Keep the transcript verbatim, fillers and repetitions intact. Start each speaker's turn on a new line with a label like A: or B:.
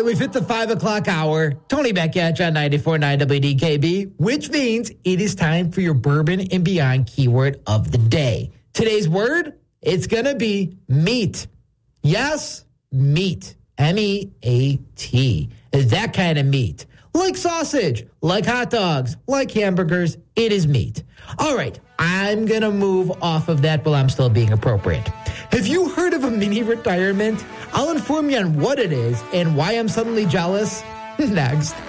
A: we've hit the five o'clock hour. Tony back at you on ninety-four point nine W D K B, which means it is time for your Bourbon and Beyond keyword of the day. Today's word, it's going to be meat. Yes, meat. M E A T. Is that kind of meat. Like sausage, like hot dogs, like hamburgers, it is meat. All right, I'm going to move off of that while I'm still being appropriate. Have you heard of a mini retirement? I'll inform you on what it is and why I'm suddenly jealous next.